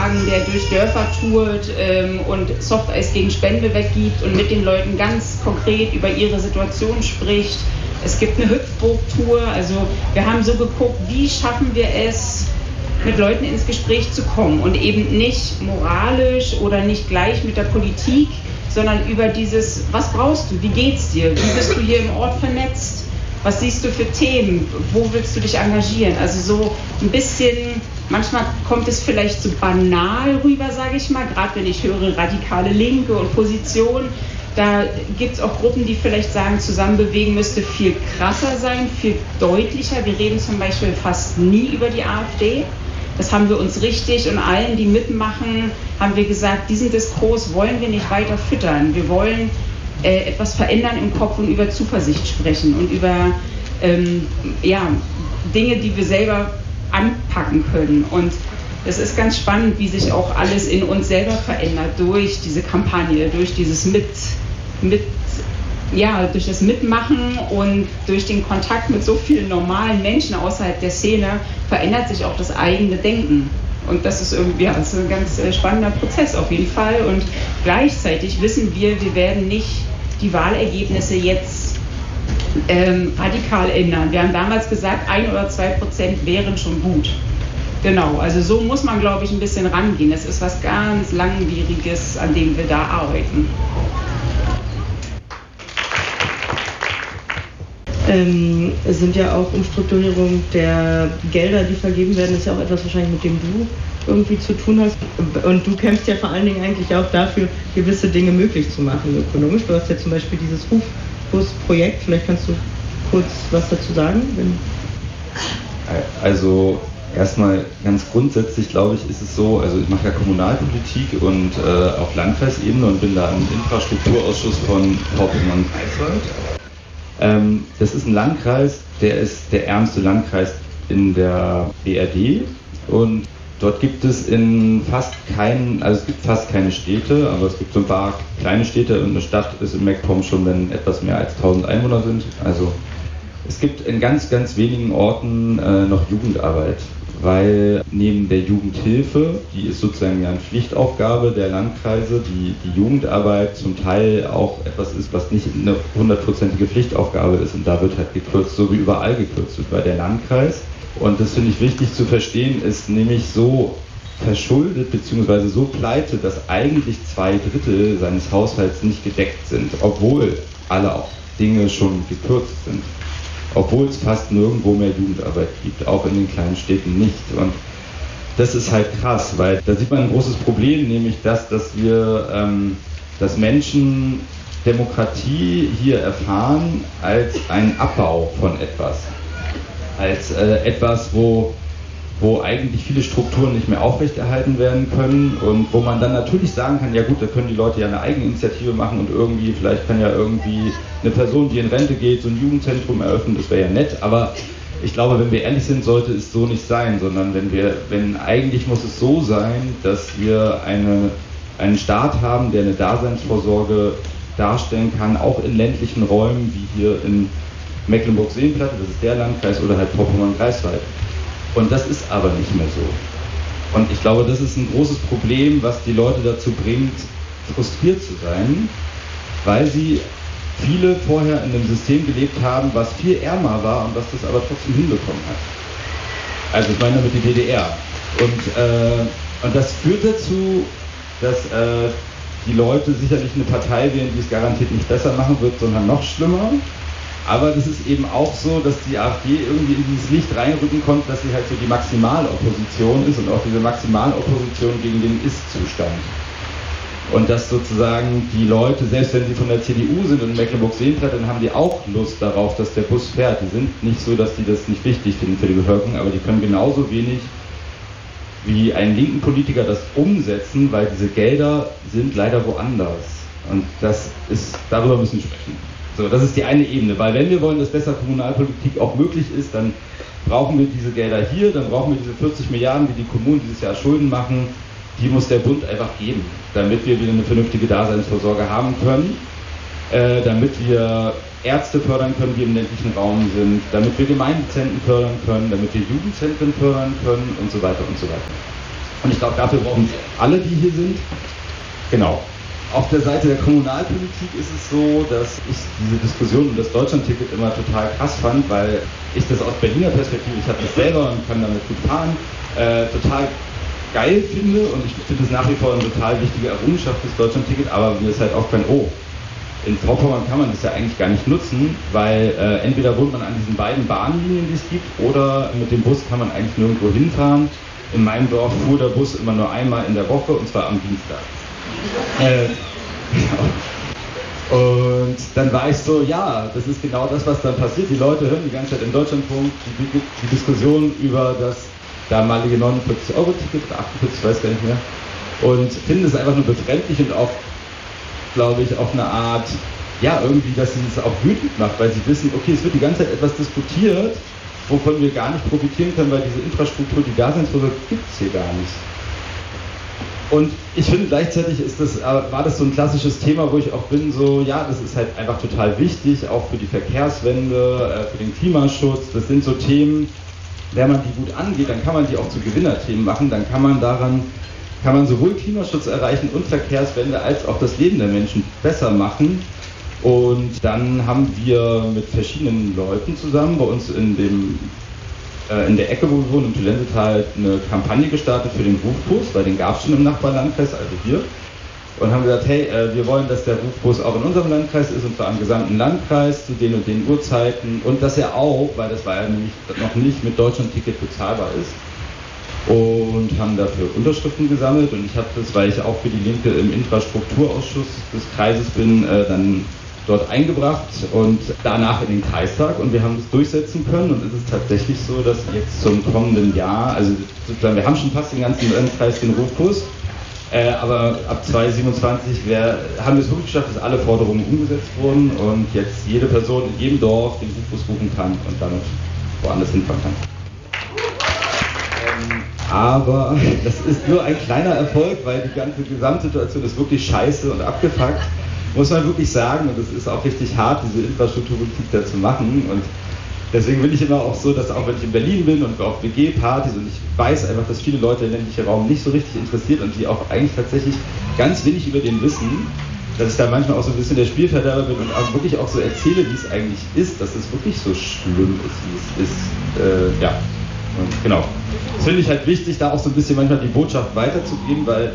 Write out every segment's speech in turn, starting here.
angefangen, der durch Dörfer tourt und Softeis gegen Spende weggibt und mit den Leuten ganz konkret über ihre Situation spricht. Es gibt eine Hüpfburg-Tour. Also wir haben so geguckt, wie schaffen wir es, mit Leuten ins Gespräch zu kommen und eben nicht moralisch oder nicht gleich mit der Politik, sondern über dieses, was brauchst du, wie geht's dir, wie bist du hier im Ort vernetzt, was siehst du für Themen, wo willst du dich engagieren, also so ein bisschen, manchmal kommt es vielleicht so banal rüber, sage ich mal, gerade wenn ich höre radikale Linke und Position, da gibt es auch Gruppen, die vielleicht sagen, Zusammenbewegen müsste viel krasser sein, viel deutlicher, wir reden zum Beispiel fast nie über die AfD. Das haben wir uns richtig und allen, die mitmachen, haben wir gesagt, diesen Diskurs wollen wir nicht weiter füttern. Wir wollen etwas verändern im Kopf und über Zuversicht sprechen und über Dinge, die wir selber anpacken können. Und es ist ganz spannend, wie sich auch alles in uns selber verändert durch diese Kampagne, durch dieses durch das Mitmachen und durch den Kontakt mit so vielen normalen Menschen außerhalb der Szene verändert sich auch das eigene Denken. Und das ist irgendwie, das ist ein ganz spannender Prozess auf jeden Fall. Und gleichzeitig wissen wir werden nicht die Wahlergebnisse jetzt radikal ändern. Wir haben damals gesagt, 1 oder 2% wären schon gut. Genau, also so muss man, glaube ich, ein bisschen rangehen. Das ist was ganz Langwieriges, an dem wir da arbeiten. Es sind ja auch Umstrukturierung der Gelder, die vergeben werden, ist ja auch etwas wahrscheinlich, mit dem du irgendwie zu tun hast. Und du kämpfst ja vor allen Dingen eigentlich auch dafür, gewisse Dinge möglich zu machen, ökonomisch. Du hast ja zum Beispiel dieses Rufbus-Projekt, vielleicht kannst du kurz was dazu sagen? Also erstmal ganz grundsätzlich, glaube ich, ist es so, also ich mache ja Kommunalpolitik und auf Landkreisebene und bin da im Infrastrukturausschuss von Vorpommern-Greifswald. Das ist ein Landkreis, der ist der ärmste Landkreis in der BRD und dort gibt es fast keine Städte, aber es gibt so ein paar kleine Städte und eine Stadt ist in MacPom schon, wenn etwas mehr als 1000 Einwohner sind. Also es gibt in ganz, ganz wenigen Orten noch Jugendarbeit, weil neben der Jugendhilfe, die ist sozusagen ja eine Pflichtaufgabe der Landkreise, die Jugendarbeit zum Teil auch etwas ist, was nicht eine 100%ige Pflichtaufgabe ist und da wird halt gekürzt, so wie überall gekürzt wird bei der Landkreis. Und das finde ich wichtig zu verstehen, ist nämlich so verschuldet bzw. so pleite, dass eigentlich 2/3 seines Haushalts nicht gedeckt sind, obwohl alle auch Dinge schon gekürzt sind. Obwohl es fast nirgendwo mehr Jugendarbeit gibt, auch in den kleinen Städten nicht. Und das ist halt krass, weil da sieht man ein großes Problem, nämlich dass Menschen Demokratie hier erfahren als einen Abbau von etwas. Als etwas, wo eigentlich viele Strukturen nicht mehr aufrechterhalten werden können und wo man dann natürlich sagen kann, ja gut, da können die Leute ja eine Eigeninitiative machen und irgendwie, vielleicht kann ja irgendwie eine Person, die in Rente geht, so ein Jugendzentrum eröffnen, das wäre ja nett, aber ich glaube, wenn wir ehrlich sind, sollte es so nicht sein, sondern eigentlich muss es so sein, dass wir einen Staat haben, der eine Daseinsvorsorge darstellen kann, auch in ländlichen Räumen, wie hier in Mecklenburg-Seenplatte, das ist der Landkreis, oder halt Vorpommern-Greifswald. Und das ist aber nicht mehr so. Und ich glaube, das ist ein großes Problem, was die Leute dazu bringt, frustriert zu sein, weil sie viele vorher in einem System gelebt haben, was viel ärmer war und was das aber trotzdem hinbekommen hat. Also ich meine damit die DDR. Und das führt dazu, dass die Leute sicherlich eine Partei wählen, die es garantiert nicht besser machen wird, sondern noch schlimmer. Aber das ist eben auch so, dass die AfD irgendwie in dieses Licht reinrücken konnte, dass sie halt so die Maximalopposition ist und auch diese Maximalopposition gegen den Ist-Zustand. Und dass sozusagen die Leute, selbst wenn sie von der CDU sind und in Mecklenburg-Seenplatte, dann haben die auch Lust darauf, dass der Bus fährt. Die sind nicht so, dass die das nicht wichtig finden für die Bevölkerung, aber die können genauso wenig wie ein linken Politiker das umsetzen, weil diese Gelder sind leider woanders. Und darüber müssen wir sprechen. So, das ist die eine Ebene, weil wenn wir wollen, dass besser Kommunalpolitik auch möglich ist, dann brauchen wir diese Gelder hier, dann brauchen wir diese 40 Milliarden, die die Kommunen dieses Jahr Schulden machen, die muss der Bund einfach geben, damit wir wieder eine vernünftige Daseinsvorsorge haben können, damit wir Ärzte fördern können, die im ländlichen Raum sind, damit wir Gemeindezentren fördern können, damit wir Jugendzentren fördern können und so weiter und so weiter. Und ich glaube, dafür brauchen alle, die hier sind. Genau. Auf der Seite der Kommunalpolitik ist es so, dass ich diese Diskussion um das Deutschlandticket immer total krass fand, weil ich das aus Berliner Perspektive, ich habe das selber und kann damit gut fahren, total geil finde, und ich finde es nach wie vor eine total wichtige Errungenschaft des Deutschlandticket, aber mir ist halt auch kein in Vorpommern kann man das ja eigentlich gar nicht nutzen, weil entweder wohnt man an diesen beiden Bahnlinien, die es gibt, oder mit dem Bus kann man eigentlich nirgendwo hinfahren. In meinem Dorf fuhr der Bus immer nur einmal in der Woche, und zwar am Dienstag. Und dann war ich so, ja, das ist genau das, was dann passiert. Die Leute hören die ganze Zeit im Deutschlandfunk die Diskussion über das damalige 49-Euro-Ticket oder 48, ich weiß gar nicht mehr, und finden es einfach nur befremdlich und auch, glaube ich, auf eine Art, ja, irgendwie, dass sie es auch wütend macht, weil sie wissen, okay, es wird die ganze Zeit etwas diskutiert, wovon wir gar nicht profitieren können, weil diese Infrastruktur, die Daseinsvorsorge, gibt es hier gar nicht. Und ich finde, gleichzeitig war das so ein klassisches Thema, wo ich auch bin, so, ja, das ist halt einfach total wichtig, auch für die Verkehrswende, für den Klimaschutz. Das sind so Themen, wenn man die gut angeht, dann kann man die auch zu Gewinnerthemen machen, dann kann man sowohl Klimaschutz erreichen und Verkehrswende als auch das Leben der Menschen besser machen. Und dann haben wir mit verschiedenen Leuten zusammen bei uns in der Ecke, wo wir wohnen, im Thulensetal, eine Kampagne gestartet für den Rufbus, weil den gab es schon im Nachbarlandkreis, also hier. Und haben gesagt, hey, wir wollen, dass der Rufbus auch in unserem Landkreis ist, und zwar im gesamten Landkreis, zu den und den Uhrzeiten, und dass er auch, weil das war ja nämlich noch nicht mit Deutschlandticket bezahlbar ist, und haben dafür Unterschriften gesammelt. Und ich habe das, weil ich auch für die Linke im Infrastrukturausschuss des Kreises bin, dann dort eingebracht und danach in den Kreistag, und wir haben das durchsetzen können. Und es ist tatsächlich so, dass jetzt zum kommenden Jahr, also sozusagen, wir haben schon fast den ganzen Landkreis den Rufbus, aber ab 2027 haben wir es wirklich geschafft, dass alle Forderungen umgesetzt wurden und jetzt jede Person in jedem Dorf den Rufbus rufen kann und damit woanders hinfahren kann. Aber das ist nur ein kleiner Erfolg, weil die ganze Gesamtsituation ist wirklich scheiße und abgefuckt, muss man wirklich sagen. Und es ist auch richtig hart, diese Infrastrukturpolitik da zu machen. Und deswegen bin ich immer auch so, dass auch wenn ich in Berlin bin und auf WG-Partys, und ich weiß einfach, dass viele Leute im ländlichen Raum nicht so richtig interessiert und die auch eigentlich tatsächlich ganz wenig über den wissen, dass ich da manchmal auch so ein bisschen der Spielverderber bin und auch wirklich auch so erzähle, wie es eigentlich ist, dass es wirklich so schlimm ist, wie es ist. Ja, und genau. Das finde ich halt wichtig, da auch so ein bisschen manchmal die Botschaft weiterzugeben, weil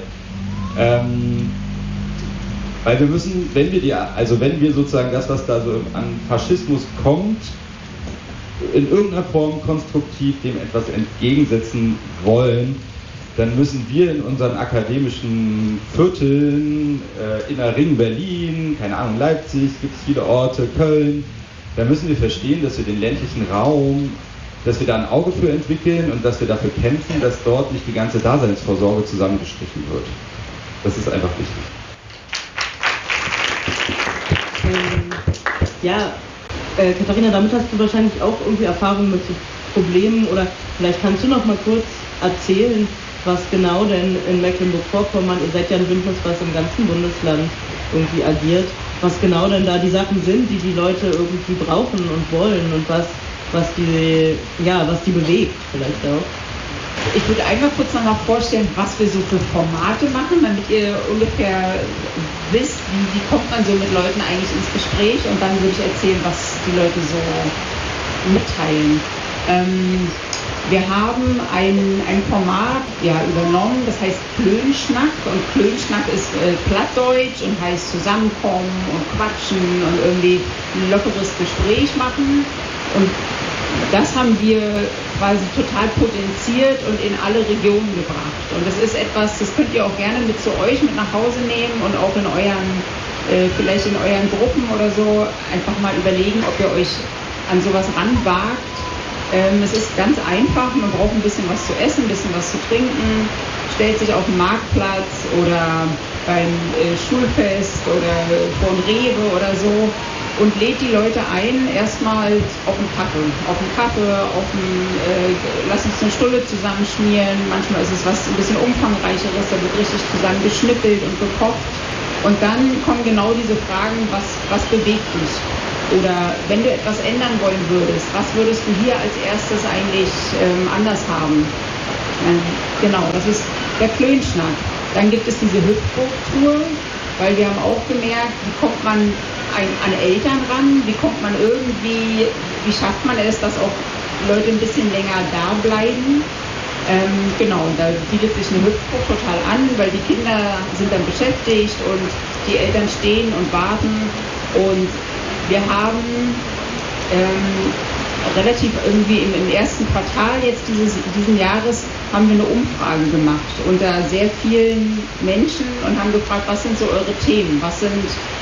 wir müssen, wenn wir sozusagen das, was da so an Faschismus kommt, in irgendeiner Form konstruktiv dem etwas entgegensetzen wollen, dann müssen wir in unseren akademischen Vierteln, Innerring Berlin, keine Ahnung, Leipzig, gibt es viele Orte, Köln, da müssen wir verstehen, dass wir den ländlichen Raum, dass wir da ein Auge für entwickeln und dass wir dafür kämpfen, dass dort nicht die ganze Daseinsvorsorge zusammengestrichen wird. Das ist einfach wichtig. Ja, Katharina, damit hast du wahrscheinlich auch irgendwie Erfahrungen mit so Problemen, oder vielleicht kannst du noch mal kurz erzählen, was genau denn in Mecklenburg-Vorpommern, ihr seid ja ein Bündnis, was im ganzen Bundesland irgendwie agiert, was genau denn da die Sachen sind, die Leute irgendwie brauchen und wollen, und was die bewegt vielleicht auch. Ich würde einfach kurz noch mal vorstellen, was wir so für Formate machen, damit ihr ungefähr wisst, wie kommt man so mit Leuten eigentlich ins Gespräch, und dann würde ich erzählen, was die Leute so mitteilen. Wir haben ein Format übernommen, das heißt Klönschnack, und Klönschnack ist Plattdeutsch und heißt zusammenkommen und quatschen und irgendwie ein lockeres Gespräch machen, und das haben wir quasi total potenziert und in alle Regionen gebracht. Und das ist etwas, das könnt ihr auch gerne mit zu euch mit nach Hause nehmen und auch in vielleicht in euren Gruppen oder so einfach mal überlegen, ob ihr euch an sowas ranwagt. Es ist ganz einfach, man braucht ein bisschen was zu essen, ein bisschen was zu trinken, stellt sich auf den Marktplatz oder beim Schulfest oder vor dem Rewe oder so und lädt die Leute ein, erstmal auf einen Kaffee, lass uns eine Stulle zusammenschmieren, manchmal ist es was ein bisschen umfangreicheres, da wird richtig zusammen geschnippelt und gekocht, und dann kommen genau diese Fragen, was bewegt dich? Oder wenn du etwas ändern wollen würdest, was würdest du hier als erstes eigentlich anders haben? Genau, das ist der Klönschnack. Dann gibt es diese Hüpfburg-Tour, weil wir haben auch gemerkt, wie kommt man an Eltern ran, wie schafft man es, dass auch Leute ein bisschen länger da bleiben. Genau, da bietet sich eine Hüpfburg total an, weil die Kinder sind dann beschäftigt und die Eltern stehen und warten. Und wir haben relativ irgendwie im ersten Quartal jetzt diesen Jahres haben wir eine Umfrage gemacht unter sehr vielen Menschen und haben gefragt, was sind so eure Themen, was sind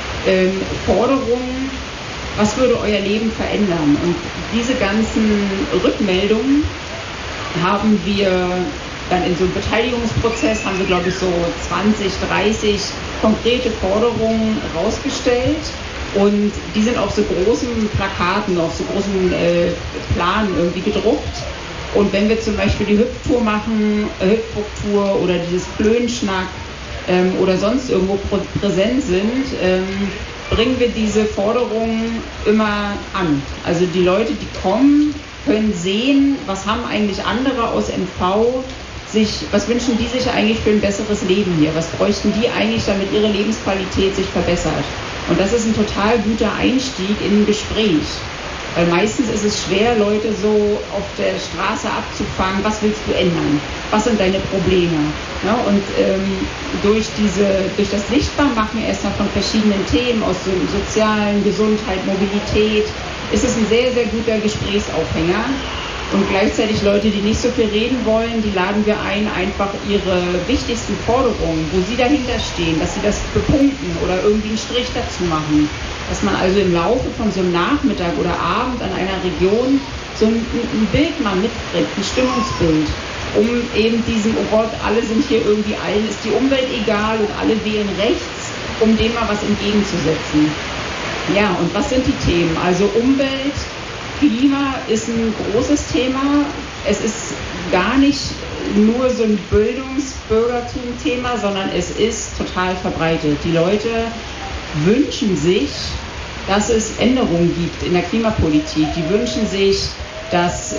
Forderungen, was würde euer Leben verändern? Und diese ganzen Rückmeldungen haben wir dann in so einem Beteiligungsprozess, haben wir glaube ich so 20, 30 konkrete Forderungen rausgestellt. Und die sind auf so großen Plakaten, auf so großen Planen irgendwie gedruckt. Und wenn wir zum Beispiel die Hüpftour machen, Hüpfburg-Tour oder dieses Klönschnack oder sonst irgendwo präsent sind, bringen wir diese Forderungen immer an. Also die Leute, die kommen, können sehen, was haben eigentlich andere aus MV, was wünschen die sich eigentlich für ein besseres Leben hier? Was bräuchten die eigentlich, damit ihre Lebensqualität sich verbessert? Und das ist ein total guter Einstieg in ein Gespräch. Weil meistens ist es schwer, Leute so auf der Straße abzufangen, was willst du ändern? Was sind deine Probleme? Ja, und durch das Sichtbarmachen erstmal von verschiedenen Themen aus dem Sozialen, Gesundheit, Mobilität, ist es ein sehr, sehr guter Gesprächsaufhänger. Und gleichzeitig Leute, die nicht so viel reden wollen, die laden wir ein, einfach ihre wichtigsten Forderungen, wo sie dahinter stehen, dass sie das bepunkten oder irgendwie einen Strich dazu machen. Dass man also im Laufe von so einem Nachmittag oder Abend an einer Region so ein Bild mal mitkriegt, ein Stimmungsbild, um eben diesen, oh Gott, alle sind hier irgendwie, allen ist die Umwelt egal und alle wählen rechts, um dem mal was entgegenzusetzen. Ja, und was sind die Themen? Also Umwelt, Klima ist ein großes Thema. Es ist gar nicht nur so ein Bildungsbürgertum-Thema, sondern es ist total verbreitet. Die Leute wünschen sich, dass es Änderungen gibt in der Klimapolitik. Die wünschen sich, dass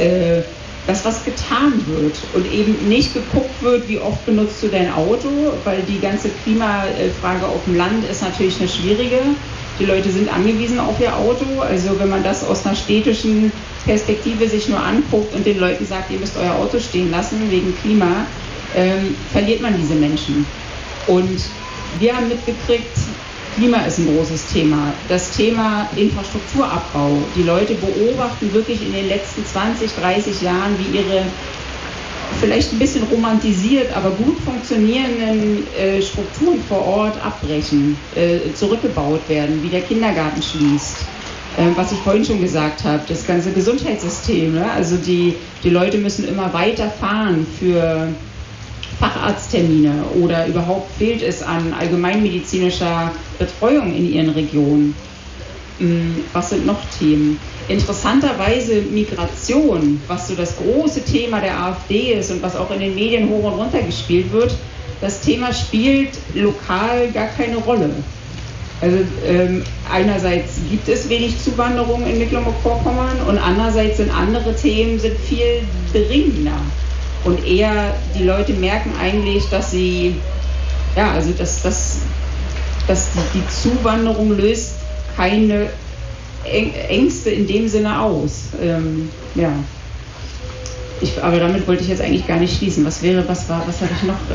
was getan wird und eben nicht geguckt wird, wie oft benutzt du dein Auto, weil die ganze Klimafrage auf dem Land ist natürlich eine schwierige. Die Leute sind angewiesen auf ihr Auto, also wenn man das aus einer städtischen Perspektive sich nur anguckt und den Leuten sagt, ihr müsst euer Auto stehen lassen wegen Klima, verliert man diese Menschen. Und wir haben mitgekriegt, Klima ist ein großes Thema. Das Thema Infrastrukturabbau. Die Leute beobachten wirklich in den letzten 20, 30 Jahren, wie ihre vielleicht ein bisschen romantisiert, aber gut funktionierenden Strukturen vor Ort abbrechen, zurückgebaut werden, wie der Kindergarten schließt. Was ich vorhin schon gesagt habe, das ganze Gesundheitssystem. Ne? Also die Leute müssen immer weiter fahren für Facharzttermine oder überhaupt fehlt es an allgemeinmedizinischer Betreuung in ihren Regionen. Was sind noch Themen? Interessanterweise Migration, was so das große Thema der AfD ist und was auch in den Medien hoch und runter gespielt wird, das Thema spielt lokal gar keine Rolle. Also einerseits gibt es wenig Zuwanderung in Mecklenburg-Vorpommern und andererseits sind andere Themen viel dringender. Und eher die Leute merken eigentlich, dass sie, ja, also dass die Zuwanderung löst keine Ängste in dem Sinne aus. Ja. Aber damit wollte ich jetzt eigentlich gar nicht schließen. Was hatte ich noch?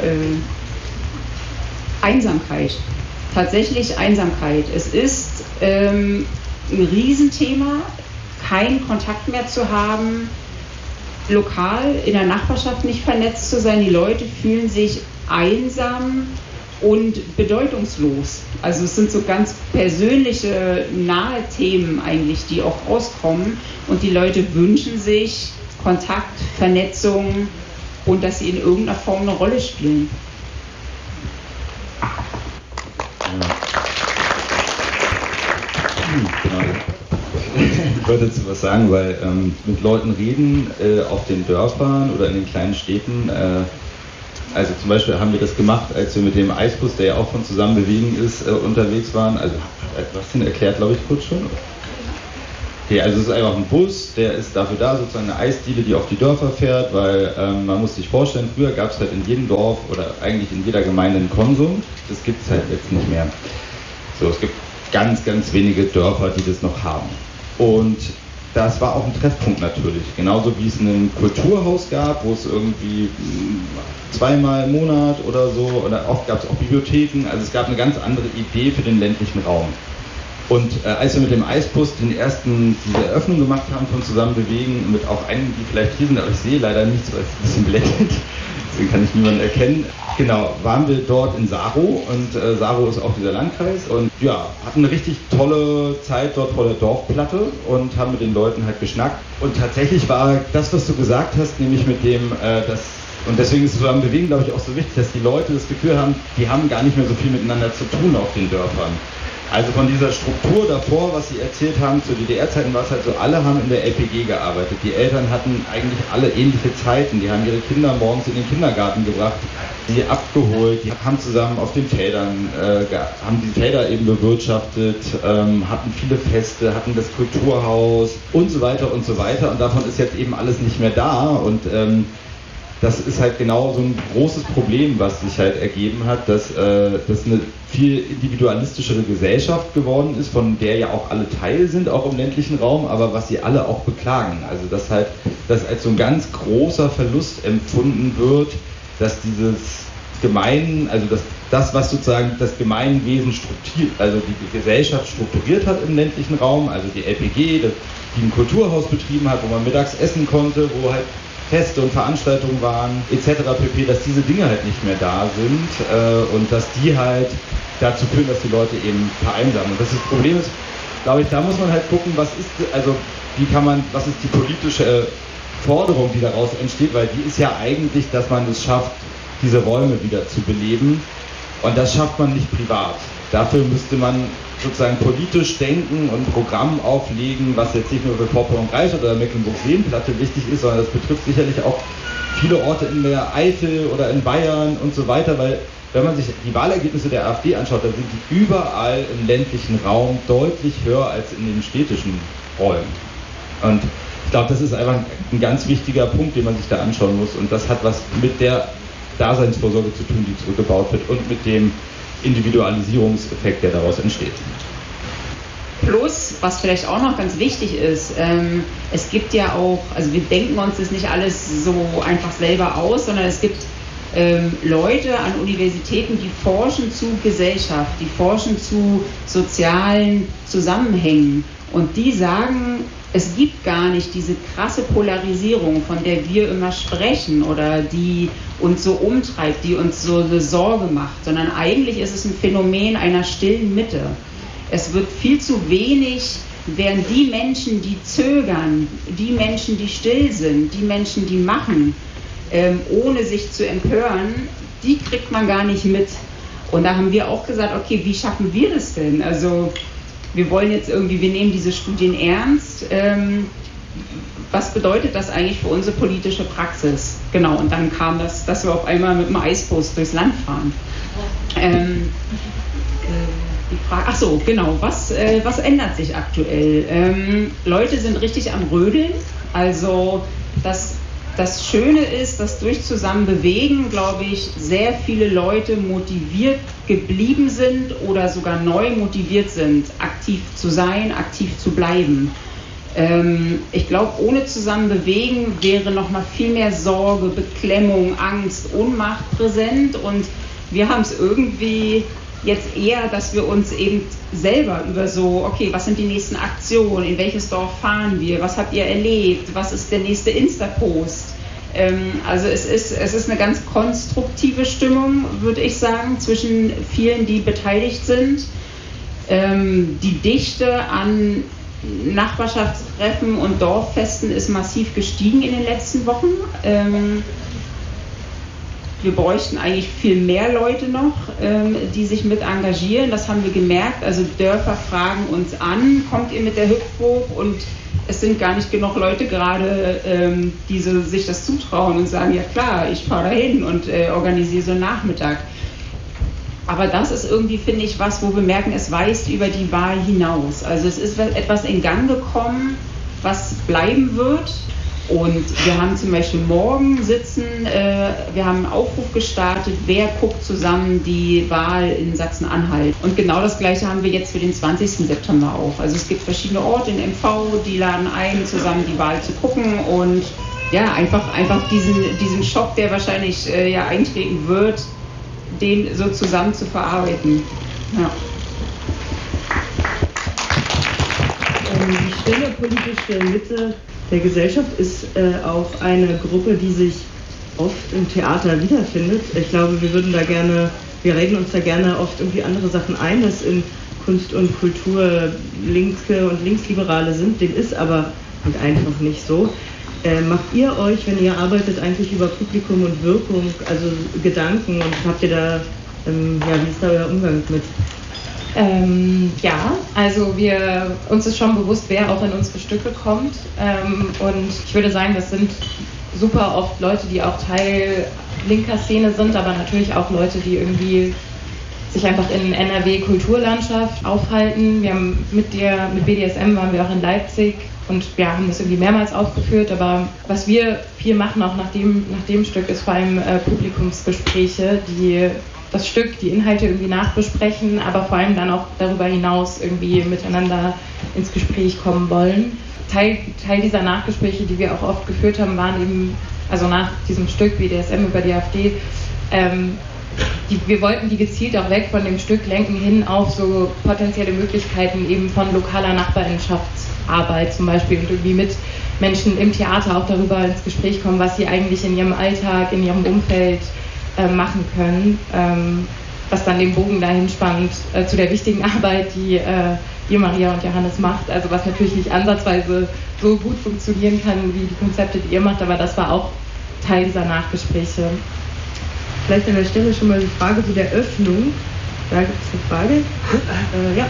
Einsamkeit. Tatsächlich Einsamkeit. Es ist ein Riesenthema, keinen Kontakt mehr zu haben, lokal in der Nachbarschaft nicht vernetzt zu sein. Die Leute fühlen sich einsam und bedeutungslos. Also es sind so ganz persönliche, nahe Themen eigentlich, die auch rauskommen. Und die Leute wünschen sich Kontakt, Vernetzung und dass sie in irgendeiner Form eine Rolle spielen. Ich wollte dazu was sagen, weil mit Leuten reden auf den Dörfern oder in den kleinen Städten, also zum Beispiel haben wir das gemacht, als wir mit dem Eisbus, der ja auch von Zusammenbewegen ist, unterwegs waren. Also was denn erklärt, glaube ich, kurz schon. Okay, also es ist einfach ein Bus, der ist dafür da, sozusagen eine Eisdiele, die auf die Dörfer fährt, weil man muss sich vorstellen, früher gab es halt in jedem Dorf oder eigentlich in jeder Gemeinde einen Konsum. Das gibt es halt jetzt nicht mehr. So, es gibt ganz, ganz wenige Dörfer, die das noch haben. Und das war auch ein Treffpunkt natürlich, genauso wie es ein Kulturhaus gab, wo es irgendwie zweimal im Monat oder so, oder oft gab es auch Bibliotheken, also es gab eine ganz andere Idee für den ländlichen Raum. Und als wir mit dem Eisbus diese Eröffnung gemacht haben von Zusammenbewegen, mit auch einigen, die vielleicht hier sind, aber ich sehe leider nichts, weil es ein bisschen blendet, deswegen kann ich niemanden erkennen. Genau, waren wir dort in Sarow und Sarow ist auch dieser Landkreis und ja, hatten eine richtig tolle Zeit dort vor der Dorfplatte und haben mit den Leuten halt geschnackt. Und tatsächlich war das, was du gesagt hast, nämlich mit dem, und deswegen ist Zusammenbewegen, glaube ich, auch so wichtig, dass die Leute das Gefühl haben, die haben gar nicht mehr so viel miteinander zu tun auf den Dörfern. Also von dieser Struktur davor, was Sie erzählt haben, zu DDR-Zeiten war es halt so, alle haben in der LPG gearbeitet. Die Eltern hatten eigentlich alle ähnliche Zeiten. Die haben ihre Kinder morgens in den Kindergarten gebracht, sie abgeholt, die haben zusammen auf den Feldern, haben die Felder eben bewirtschaftet, hatten viele Feste, hatten das Kulturhaus und so weiter und so weiter. Und davon ist jetzt eben alles nicht mehr da. Und das ist halt genau so ein großes Problem, was sich halt ergeben hat, dass das eine viel individualistischere Gesellschaft geworden ist, von der ja auch alle Teil sind, auch im ländlichen Raum, aber was sie alle auch beklagen. Also dass halt das als so ein ganz großer Verlust empfunden wird, dass dieses also das, was sozusagen das Gemeinwesen strukturiert, also die Gesellschaft strukturiert hat im ländlichen Raum, also die LPG, die ein Kulturhaus betrieben hat, wo man mittags essen konnte, wo halt Feste und Veranstaltungen waren, etc. pp., dass diese Dinge halt nicht mehr da sind und dass die halt dazu führen, dass die Leute eben vereinsamen. Und das Problem ist, glaube ich, da muss man halt gucken, was ist die politische Forderung, die daraus entsteht, weil die ist ja eigentlich, dass man es schafft, diese Räume wieder zu beleben. Und das schafft man nicht privat. Dafür müsste man sozusagen politisch denken und ein Programm auflegen, was jetzt nicht nur für Vorpommern-Reichert oder Mecklenburg-Seenplatte wichtig ist, sondern das betrifft sicherlich auch viele Orte in der Eifel oder in Bayern und so weiter, weil wenn man sich die Wahlergebnisse der AfD anschaut, dann sind die überall im ländlichen Raum deutlich höher als in den städtischen Räumen. Und ich glaube, das ist einfach ein ganz wichtiger Punkt, den man sich da anschauen muss. Und das hat was mit der Daseinsvorsorge zu tun, die zurückgebaut wird und mit dem Individualisierungseffekt, der daraus entsteht. Plus, was vielleicht auch noch ganz wichtig ist, es gibt ja auch, also wir denken uns das nicht alles so einfach selber aus, sondern es gibt Leute an Universitäten, die forschen zu Gesellschaft, die forschen zu sozialen Zusammenhängen und die sagen, es gibt gar nicht diese krasse Polarisierung, von der wir immer sprechen oder die uns so umtreibt, die uns so eine Sorge macht, sondern eigentlich ist es ein Phänomen einer stillen Mitte. Es wird viel zu wenig, während die Menschen, die zögern, die Menschen, die still sind, die Menschen, die machen, ohne sich zu empören, die kriegt man gar nicht mit. Und da haben wir auch gesagt, okay, wie schaffen wir das denn? Also wir wollen jetzt irgendwie, wir nehmen diese Studien ernst. Was bedeutet das eigentlich für unsere politische Praxis? Genau, und dann kam das, dass wir auf einmal mit dem Eisbus durchs Land fahren. Die Frage, ach so, genau, was ändert sich aktuell? Leute sind richtig am Rödeln, also das Schöne ist, dass durch Zusammenbewegen, glaube ich, sehr viele Leute motiviert geblieben sind oder sogar neu motiviert sind, aktiv zu sein, aktiv zu bleiben. Ich glaube, ohne Zusammenbewegen wäre noch mal viel mehr Sorge, Beklemmung, Angst, Ohnmacht präsent und wir haben es irgendwie jetzt eher, dass wir uns eben selber über so, okay, was sind die nächsten Aktionen, in welches Dorf fahren wir, was habt ihr erlebt, was ist der nächste Insta-Post. Also es ist eine ganz konstruktive Stimmung, würde ich sagen, zwischen vielen, die beteiligt sind. Die Dichte an Nachbarschaftstreffen und Dorffesten ist massiv gestiegen in den letzten Wochen. Wir bräuchten eigentlich viel mehr Leute noch, die sich mit engagieren. Das haben wir gemerkt. Also Dörfer fragen uns an, kommt ihr mit der Hüpfburg? Und es sind gar nicht genug Leute gerade, die sich das zutrauen und sagen, ja klar, ich fahre dahin und organisiere so einen Nachmittag. Aber das ist irgendwie, finde ich, was, wo wir merken, es weist über die Wahl hinaus. Also es ist etwas in Gang gekommen, was bleiben wird. Und wir haben zum Beispiel morgen sitzen, wir haben einen Aufruf gestartet, wer guckt zusammen die Wahl in Sachsen-Anhalt. Und genau das Gleiche haben wir jetzt für den 20. September auch. Also es gibt verschiedene Orte in MV, die laden ein, zusammen die Wahl zu gucken und ja, einfach diesen Schock, der wahrscheinlich ja eintreten wird, den so zusammen zu verarbeiten. Ja. Die stille politische Mitte der Gesellschaft ist auch eine Gruppe, die sich oft im Theater wiederfindet. Ich glaube, wir reden uns da gerne oft irgendwie andere Sachen ein, dass in Kunst und Kultur Linke und Linksliberale sind. Dem ist aber halt einfach nicht so. Macht ihr euch, wenn ihr arbeitet, eigentlich über Publikum und Wirkung, also Gedanken, und habt ihr da, wie ist da euer Umgang mit? Ja, also uns ist schon bewusst, wer auch in unsere Stücke kommt, und ich würde sagen, das sind super oft Leute, die auch Teil linker Szene sind, aber natürlich auch Leute, die irgendwie sich einfach in NRW Kulturlandschaft aufhalten. Wir haben mit BDSM waren wir auch in Leipzig und wir haben das irgendwie mehrmals aufgeführt, aber was wir viel machen, auch nach dem Stück, ist vor allem Publikumsgespräche, die das Stück, die Inhalte irgendwie nachbesprechen, aber vor allem dann auch darüber hinaus irgendwie miteinander ins Gespräch kommen wollen. Teil dieser Nachgespräche, die wir auch oft geführt haben, waren eben, also nach diesem Stück BDSM über die AfD, wir wollten die gezielt auch weg von dem Stück lenken hin auf so potenzielle Möglichkeiten eben von lokaler Nachbarschaftsarbeit zum Beispiel und irgendwie mit Menschen im Theater auch darüber ins Gespräch kommen, was sie eigentlich in ihrem Alltag, in ihrem Umfeld machen können, was dann den Bogen dahin spannt zu der wichtigen Arbeit, die ihr, Maria und Johannes, macht. Also was natürlich nicht ansatzweise so gut funktionieren kann wie die Konzepte, die ihr macht, aber das war auch Teil dieser Nachgespräche. Vielleicht an der Stelle schon mal die Frage zu der Öffnung. Da gibt es eine Frage. Ja,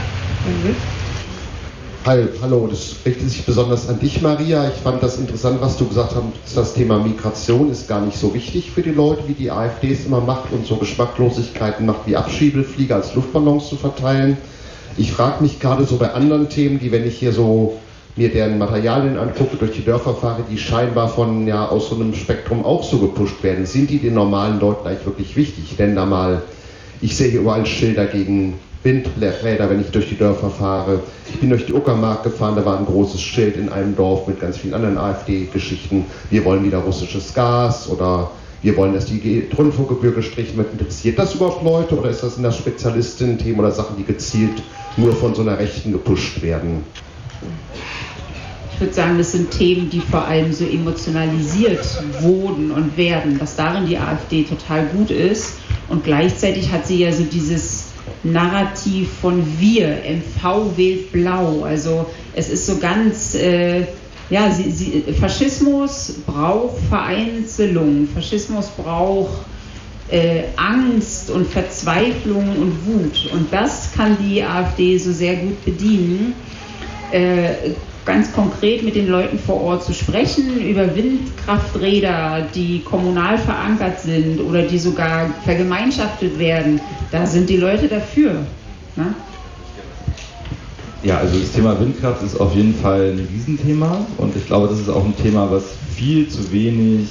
Hallo, das richtet sich besonders an dich, Maria. Ich fand das interessant, was du gesagt hast. Das Thema Migration ist gar nicht so wichtig für die Leute, wie die AfD es immer macht und so Geschmacklosigkeiten macht, wie Abschiebeflieger als Luftballons zu verteilen. Ich frage mich gerade so bei anderen Themen, die, wenn ich hier so mir deren Materialien angucke, durch die Dörfer fahre, die scheinbar aus so einem Spektrum auch so gepusht werden. Sind die den normalen Leuten eigentlich wirklich wichtig? Denn da mal, ich sehe hier überall Schilder gegen Windräder, wenn ich durch die Dörfer fahre. Ich bin durch die Uckermark gefahren, da war ein großes Schild in einem Dorf mit ganz vielen anderen AfD-Geschichten. Wir wollen wieder russisches Gas oder wir wollen, dass die Rundfunkgebühr gestrichen wird. Interessiert das überhaupt Leute oder ist das in der Spezialistinnen-Themen oder Sachen, die gezielt nur von so einer Rechten gepusht werden? Ich würde sagen, das sind Themen, die vor allem so emotionalisiert wurden und werden, was darin die AfD total gut ist. Und gleichzeitig hat sie ja so dieses Narrativ von wir, MV wählt blau. Also es ist so ganz, Faschismus braucht Vereinzelung, Faschismus braucht Angst und Verzweiflung und Wut. Und das kann die AfD so sehr gut bedienen. Ganz konkret mit den Leuten vor Ort zu sprechen, über Windkrafträder, die kommunal verankert sind oder die sogar vergemeinschaftet werden, da sind die Leute dafür. Ne? Ja, also das Thema Windkraft ist auf jeden Fall ein Riesenthema und ich glaube, das ist auch ein Thema, was viel zu wenig,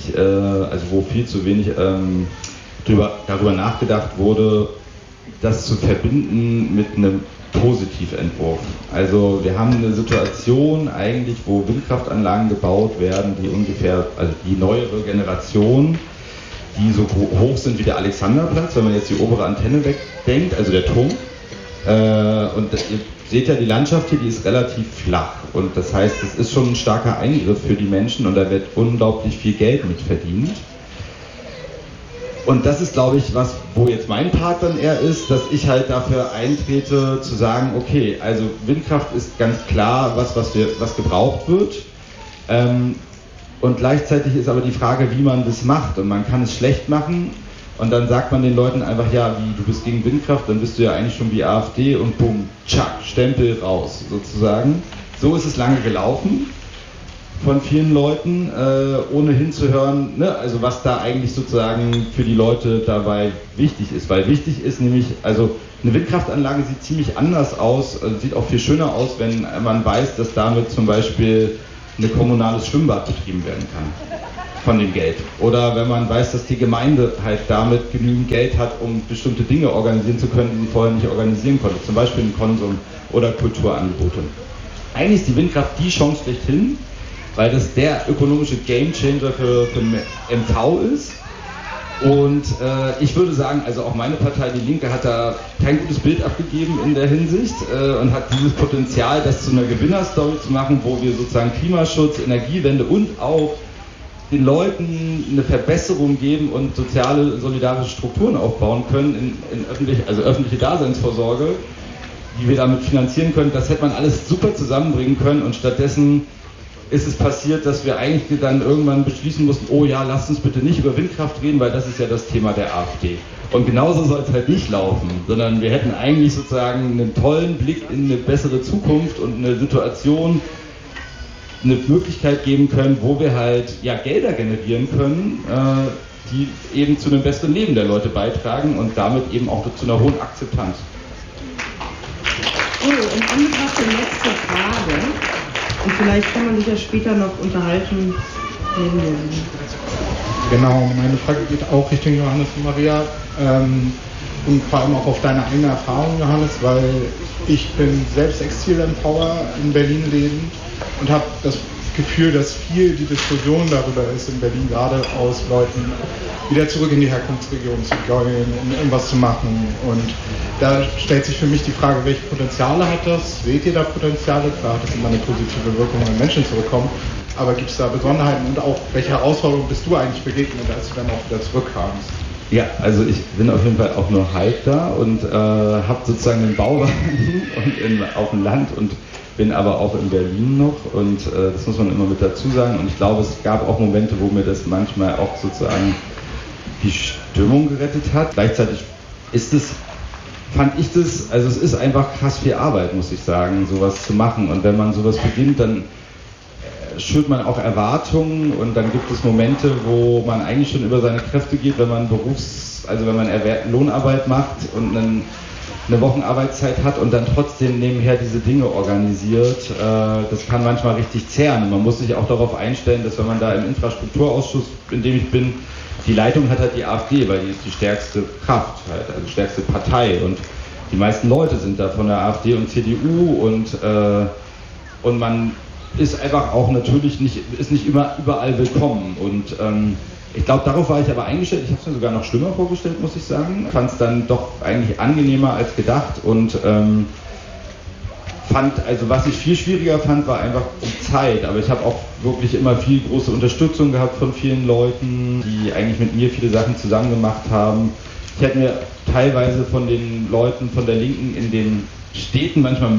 darüber nachgedacht wurde, das zu verbinden mit einem Positiventwurf. Also wir haben eine Situation eigentlich, wo Windkraftanlagen gebaut werden, die neuere Generation, die so hoch sind wie der Alexanderplatz, wenn man jetzt die obere Antenne wegdenkt, also der Turm. Und ihr seht ja die Landschaft hier, die ist relativ flach und das heißt, es ist schon ein starker Eingriff für die Menschen und da wird unglaublich viel Geld mit verdient. Und das ist, glaube ich, wo jetzt mein Part dann eher ist, dass ich halt dafür eintrete, zu sagen, okay, also Windkraft ist ganz klar was gebraucht wird. Und gleichzeitig ist aber die Frage, wie man das macht. Und man kann es schlecht machen und dann sagt man den Leuten einfach, ja, du bist gegen Windkraft, dann bist du ja eigentlich schon wie AfD und bumm, tschack, Stempel raus, sozusagen. So ist es lange gelaufen. von vielen Leuten, ohne hinzuhören, ne, also was da eigentlich sozusagen für die Leute dabei wichtig ist. Weil wichtig ist nämlich, also eine Windkraftanlage sieht ziemlich anders aus, sieht auch viel schöner aus, wenn man weiß, dass damit zum Beispiel ein kommunales Schwimmbad betrieben werden kann von dem Geld. Oder wenn man weiß, dass die Gemeinde halt damit genügend Geld hat, um bestimmte Dinge organisieren zu können, die sie vorher nicht organisieren konnte. Zum Beispiel einen Konsum oder Kulturangebote. Eigentlich ist die Windkraft die Chance schlechthin, weil das der ökonomische Gamechanger für MV ist. Und ich würde sagen, also auch meine Partei, die Linke, hat da kein gutes Bild abgegeben in der Hinsicht und hat dieses Potenzial, das zu einer Gewinnerstory zu machen, wo wir sozusagen Klimaschutz, Energiewende und auch den Leuten eine Verbesserung geben und soziale, solidarische Strukturen aufbauen können in öffentliche Daseinsvorsorge, die wir damit finanzieren können. Das hätte man alles super zusammenbringen können und stattdessen ist es passiert, dass wir eigentlich dann irgendwann beschließen mussten, oh ja, lasst uns bitte nicht über Windkraft reden, weil das ist ja das Thema der AfD. Und genauso soll es halt nicht laufen, sondern wir hätten eigentlich sozusagen einen tollen Blick in eine bessere Zukunft und eine Situation, eine Möglichkeit geben können, wo wir halt ja Gelder generieren können, die eben zu einem besseren Leben der Leute beitragen und damit eben auch zu einer hohen Akzeptanz. So, in Anbetracht der letzten Frage, und vielleicht kann man sich ja später noch unterhalten. Genau, meine Frage geht auch Richtung Johannes und Maria und vor allem auch auf deine eigene Erfahrung, Johannes, weil ich bin selbst Exil-Empower in Berlin lebend und habe das Gefühl, dass viel die Diskussion darüber ist in Berlin, gerade aus Leuten wieder zurück in die Herkunftsregion zu gehen, um irgendwas zu machen. Und da stellt sich für mich die Frage, welche Potenziale hat das? Seht ihr da Potenziale? Klar hat das immer eine positive Wirkung, wenn Menschen zurückkommen. Aber gibt es da Besonderheiten und auch welche Herausforderungen bist du eigentlich begegnet, als du dann auch wieder zurückkamst? Ja, also ich bin auf jeden Fall auch nur halb da und habe sozusagen einen Bauwagen und auf dem Land und bin aber auch in Berlin noch und das muss man immer mit dazu sagen und ich glaube, es gab auch Momente, wo mir das manchmal auch sozusagen die Stimmung gerettet hat. Gleichzeitig fand ich das, also es ist einfach krass viel Arbeit, muss ich sagen, sowas zu machen und wenn man sowas beginnt, dann schürt man auch Erwartungen und dann gibt es Momente, wo man eigentlich schon über seine Kräfte geht, wenn man wenn man Lohnarbeit macht und eine Wochenarbeitszeit hat und dann trotzdem nebenher diese Dinge organisiert. Das kann manchmal richtig zehren. Man muss sich auch darauf einstellen, dass wenn man da im Infrastrukturausschuss, in dem ich bin, die Leitung hat halt die AfD, weil die ist die stärkste Kraft, halt, also die stärkste Partei und die meisten Leute sind da von der AfD und CDU und man ist einfach auch natürlich nicht überall willkommen und ich glaube, darauf war ich aber eingestellt. Ich habe es mir sogar noch schlimmer vorgestellt, muss ich sagen. Fand es dann doch eigentlich angenehmer als gedacht und was ich viel schwieriger fand, war einfach die Zeit. Aber ich habe auch wirklich immer viel große Unterstützung gehabt von vielen Leuten, die eigentlich mit mir viele Sachen zusammen gemacht haben. Ich hätte mir teilweise von den Leuten von der Linken in den Städten manchmal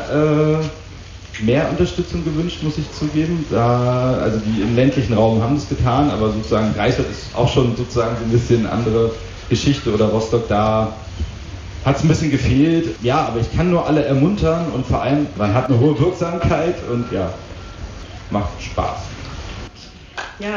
mehr Unterstützung gewünscht, muss ich zugeben. Also die im ländlichen Raum haben es getan, aber sozusagen Greifswald ist auch schon sozusagen so ein bisschen andere Geschichte oder Rostock, da hat es ein bisschen gefehlt. Ja, aber ich kann nur alle ermuntern und vor allem, man hat eine hohe Wirksamkeit und ja, macht Spaß. Ja.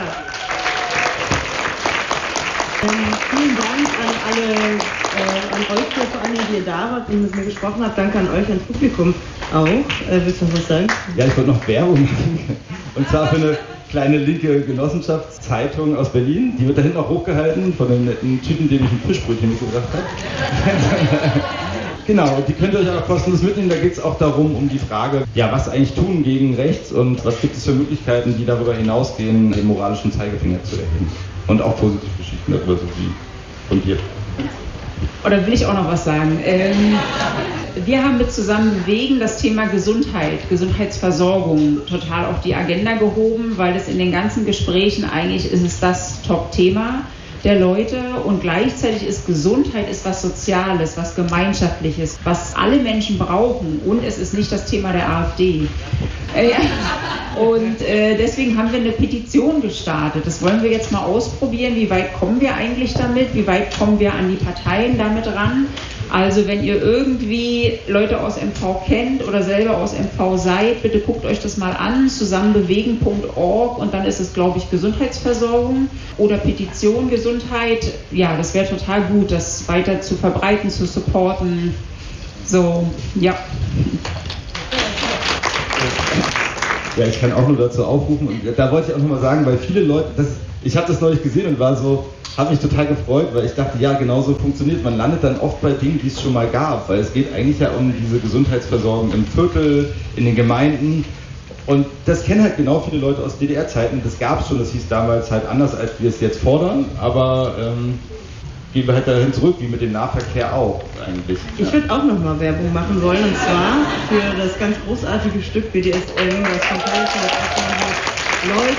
Vielen Dank an euch vor allem, die ihr da wart und mit mir gesprochen habt. Danke an euch, ans Publikum auch. Willst du noch was sagen? Ja, ich wollte noch Werbung machen. Und zwar für eine kleine linke Genossenschaftszeitung aus Berlin. Die wird da hinten auch hochgehalten von einem netten Typen, dem ich ein Fischbrötchen mitgebracht habe. Genau, die könnt ihr euch auch kostenlos mitnehmen. Da geht es auch um die Frage, ja, was eigentlich tun gegen rechts und was gibt es für Möglichkeiten, die darüber hinausgehen, den moralischen Zeigefinger zu erheben. Und auch positive Geschichten darüber, so wie von dir. Oder will ich auch noch was sagen? Wir haben mit Zusammen bewegen das Thema Gesundheit, Gesundheitsversorgung total auf die Agenda gehoben, weil es in den ganzen Gesprächen eigentlich ist es das Top-Thema der Leute und gleichzeitig ist Gesundheit was Soziales, was Gemeinschaftliches, was alle Menschen brauchen und es ist nicht das Thema der AfD. Und deswegen haben wir eine Petition gestartet. Das wollen wir jetzt mal ausprobieren. Wie weit kommen wir eigentlich damit? Wie weit kommen wir an die Parteien damit ran? Also wenn ihr irgendwie Leute aus MV kennt oder selber aus MV seid, bitte guckt euch das mal an, zusammenbewegen.org und dann ist es, glaube ich, Gesundheitsversorgung oder Petition Gesundheit. Ja, das wäre total gut, das weiter zu verbreiten, zu supporten. So, ja. Ja, ich kann auch nur dazu aufrufen und da wollte ich auch nochmal sagen, weil viele Leute, ich habe das neulich gesehen und habe mich total gefreut, weil ich dachte, ja, genau so funktioniert. Man landet dann oft bei Dingen, die es schon mal gab, weil es geht eigentlich ja um diese Gesundheitsversorgung im Viertel, in den Gemeinden und das kennen halt genau viele Leute aus DDR-Zeiten. Das gab es schon, das hieß damals halt anders, als wir es jetzt fordern, aber gehen wir halt dahin zurück, wie mit dem Nahverkehr auch eigentlich. Ich würde auch nochmal Werbung machen wollen, und zwar für das ganz großartige Stück BDSM, das von läuft.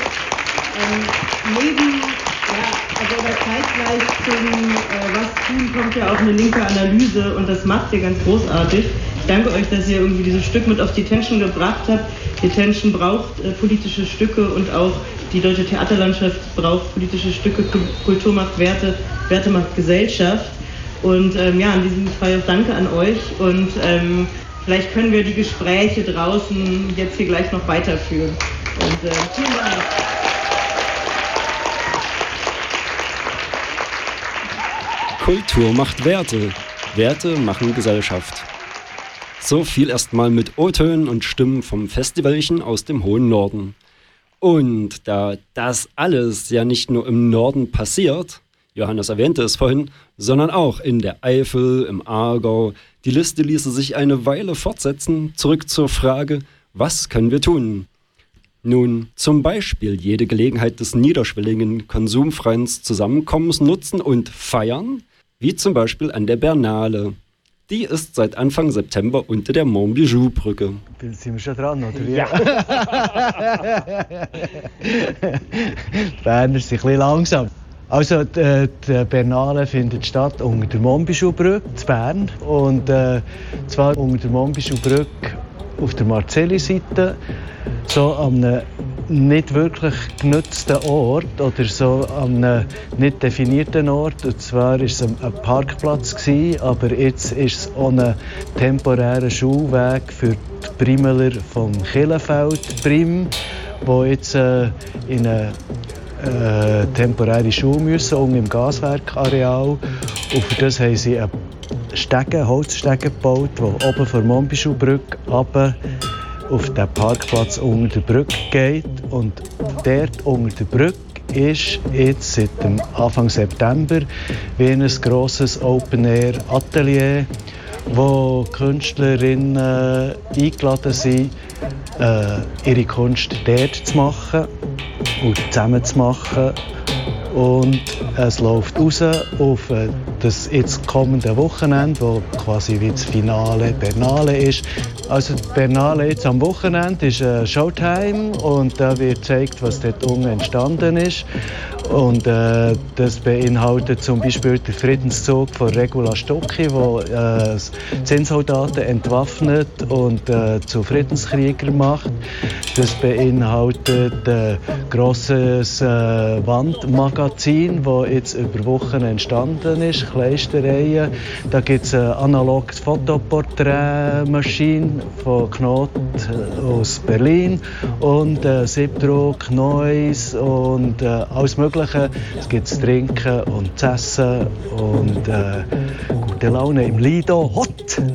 Also aber zeitgleich zum Was tun kommt ja auch eine linke Analyse und das macht ihr ganz großartig. Ich danke euch, dass ihr irgendwie dieses Stück mit auf die Tension gebracht habt. Die Tension braucht politische Stücke und auch die deutsche Theaterlandschaft braucht politische Stücke. Kultur macht Werte, Werte macht Gesellschaft. Und ja, in diesem Fall auch danke an euch und vielleicht können wir die Gespräche draußen jetzt hier gleich noch weiterführen. Und vielen Dank. Kultur macht Werte. Werte machen Gesellschaft. So viel erstmal mit O-Tönen und Stimmen vom Festivalchen aus dem hohen Norden. Und da das alles ja nicht nur im Norden passiert, Johannes erwähnte es vorhin, sondern auch in der Eifel, im Aargau, die Liste ließe sich eine Weile fortsetzen, zurück zur Frage, was können wir tun? Nun, zum Beispiel jede Gelegenheit des niederschwelligen, konsumfreien Zusammenkommens nutzen und feiern, wie zum Beispiel an der Bernale. Die ist seit Anfang September unter der Montbijou-Brücke. Sind wir schon dran, oder wie? Ja. Die Berner sind ein bisschen langsam. Also die Bernale findet statt unter der Montbijou-Brücke in Bern. Und zwar unter der Montbijou-Brücke auf der Marzelli-Seite, so an einem nicht wirklich genutzten Ort oder so an einem nicht definierten Ort. Und zwar war es ein Parkplatz, aber jetzt ist es auch ein temporärer Schulweg für die Primeler vom Killenfeld Prim, die jetzt in eine temporäre Schule müssen, unten im Gaswerkareal. Und für das haben sie einen Holzstege gebaut, der oben von der Montbijou-Brücke runter auf den Parkplatz unter der Brücke geht. Und dort unter der Brücke ist jetzt seit dem Anfang September wie ein grosses Open-Air-Atelier, wo Künstlerinnen eingeladen sind, ihre Kunst dort zu machen und zusammen zu machen. Und es läuft raus auf das jetzt kommende Wochenende, wo quasi wie das Finale Bernale ist. Also die Bernale jetzt am Wochenende ist Showtime und da wird gezeigt, was dort unten entstanden ist. Und das beinhaltet zum Beispiel den Friedenszug von Regula Stucki, der Zinnsoldaten entwaffnet und zu Friedenskriegern macht. Das beinhaltet ein grosses Wandmagazin, das jetzt über Wochen entstanden ist, Kleistereien. Da gibt es eine analoge Fotoporträtmaschine von Knot aus Berlin und Siebdruck, Noise und alles Mögliche. Es gibt zu trinken und zu essen und gute Laune im Lido. Hot!